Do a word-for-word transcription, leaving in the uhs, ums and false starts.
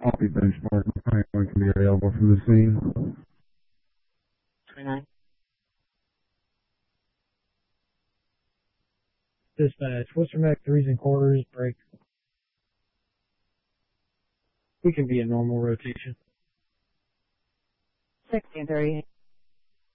Copy benchmark. Anyone can be available from the scene. twenty-nine. Dispatch, Worcester Mac threes and quarters, break. We can be a normal rotation. sixteen thirty.